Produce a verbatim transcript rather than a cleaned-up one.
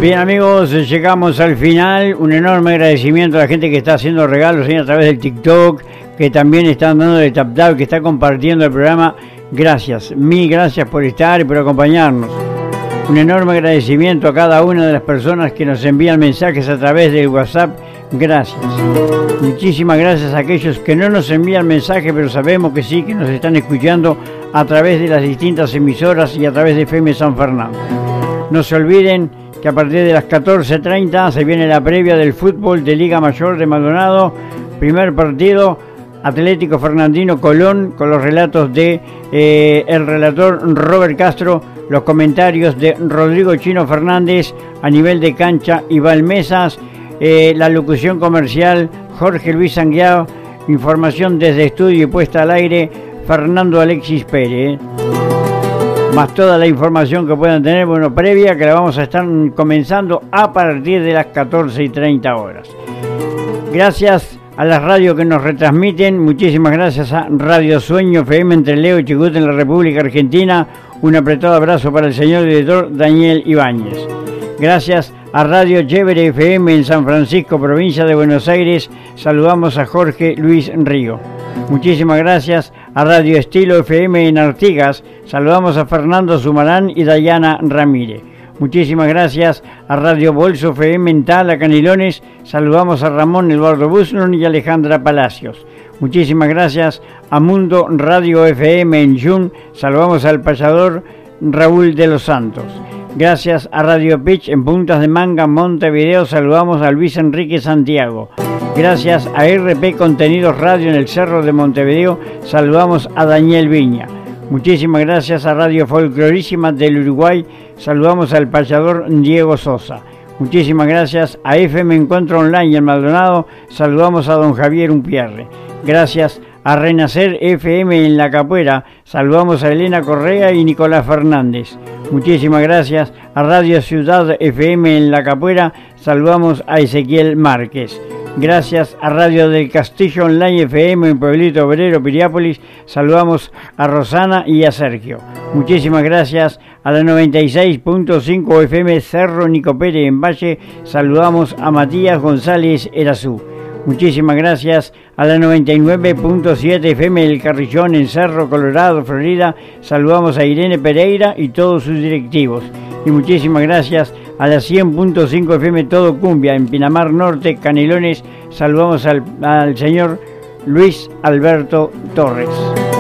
Bien amigos, llegamos al final. Un enorme agradecimiento a la gente que está haciendo regalos a través del TikTok, que también están dando de tap tap, que está compartiendo el programa. Gracias, mil gracias por estar y por acompañarnos. Un enorme agradecimiento a cada una de las personas que nos envían mensajes a través del WhatsApp. Gracias. Muchísimas gracias a aquellos que no nos envían mensajes, pero sabemos que sí, que nos están escuchando a través de las distintas emisoras y a través de F M San Fernando. No se olviden que a partir de las catorce treinta se viene la previa del fútbol de Liga Mayor de Maldonado. Primer partido, Atlético Fernandino Colón, con los relatos de eh, el relator Robert Castro, los comentarios de Rodrigo Chino Fernández, a nivel de cancha Iván Mesas, eh, la locución comercial Jorge Luis Sanguiao, información desde estudio y puesta al aire Fernando Alexis Pérez. Más toda la información que puedan tener, bueno, previa, que la vamos a estar comenzando a partir de las catorce y treinta horas. Gracias a las radios que nos retransmiten, muchísimas gracias a Radio Sueño F M entre Leo y Chubut en la República Argentina. Un apretado abrazo para el señor director Daniel Ibáñez. Gracias a Radio Chévere F M en San Francisco, provincia de Buenos Aires. Saludamos a Jorge Luis Río. Muchísimas gracias a Radio Estilo F M en Artigas. Saludamos a Fernando Sumarán y Dayana Ramírez. Muchísimas gracias a Radio Bolso F M en Tala, Canelones. Saludamos a Ramón Eduardo Busnon y Alejandra Palacios. Muchísimas gracias a Mundo Radio F M en Jun. Saludamos al payador Raúl de los Santos. Gracias a Radio Pitch en Puntas de Manga, Montevideo. Saludamos a Luis Enrique Santiago. Gracias a R P Contenidos Radio en el Cerro de Montevideo. Saludamos a Daniel Viña. Muchísimas gracias a Radio Folclorísima del Uruguay. Saludamos al payador Diego Sosa. Muchísimas gracias a F M Encuentro Online en Maldonado. Saludamos a don Javier Umpierre. Gracias a Renacer F M en La Capuera. Saludamos a Elena Correa y Nicolás Fernández. Muchísimas gracias a Radio Ciudad F M en La Capuera. Saludamos a Ezequiel Márquez. Gracias a Radio del Castillo Online F M en Pueblito Obrero, Piriápolis. Saludamos a Rosana y a Sergio. Muchísimas gracias a la noventa y seis punto cinco F M Cerro Nicopere en Valle. Saludamos a Matías González Erazú. Muchísimas gracias a la noventa y nueve punto siete F M El Carrillón en Cerro Colorado, Florida. Saludamos a Irene Pereira y todos sus directivos. Y muchísimas gracias a la cien punto cinco F M Todo Cumbia en Pinamar Norte, Canelones. Saludamos al, al señor Luis Alberto Torres.